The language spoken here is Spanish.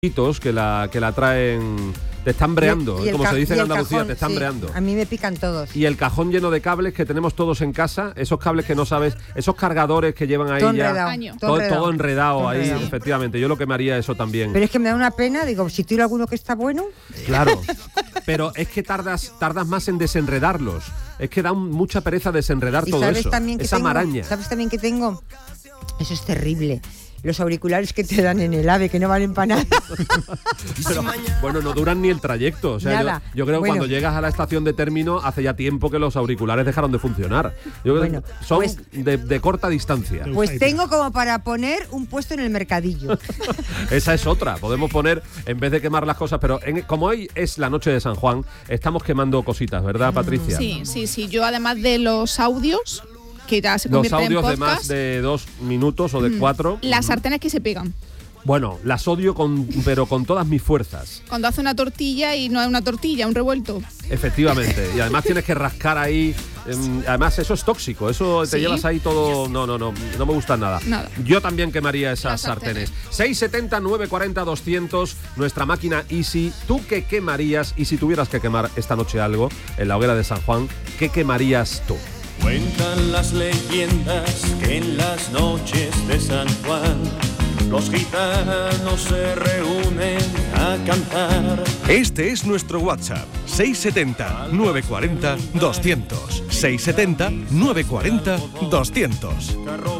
que la traen, te están breando, como se dice en Andalucía, cajón, te están breando. A mí me pican todos. Y el cajón lleno de cables que tenemos todos en casa, esos cables que no sabes, esos cargadores que llevan ahí todo ya enredado, todo enredado ahí, enredado. efectivamente. Yo lo que me haría eso también. Pero es que me da una pena, digo, si tiro alguno que está bueno. Claro, pero es que tardas más en desenredarlos. Es que da mucha pereza desenredar todo eso. Esa maraña. ¿Sabes también que tengo? Eso es terrible. Los auriculares que te dan en el AVE, que no valen para nada. Pero, bueno, no duran ni el trayecto. O sea, nada. Yo creo que cuando llegas a la estación de término, hace ya tiempo que los auriculares dejaron de funcionar. Son pues, de corta distancia. Pues tengo como para poner un puesto en el mercadillo. Esa es otra. Podemos poner, en vez de quemar las cosas, pero como hoy es la noche de San Juan, estamos quemando cositas, ¿verdad, Patricia? Sí. Yo, además de los audios, que ya se los audios en podcast, de más de 2 minutos o de 4. Las sartenes que se pegan. Bueno, las odio pero con todas mis fuerzas. Cuando hace una tortilla y no es una tortilla, un revuelto. Efectivamente. Y además tienes que rascar ahí. Además, eso es tóxico. Eso te llevas ahí todo. No me gusta nada. Yo también quemaría esas sartenes. 670 940 200. Nuestra máquina Easy. ¿Tú qué quemarías? Y si tuvieras que quemar esta noche algo en la hoguera de San Juan, ¿qué quemarías tú? Cuentan las leyendas que en las noches de San Juan los gitanos se reúnen a cantar. Este es nuestro WhatsApp, 670 940 200. 670 940 200.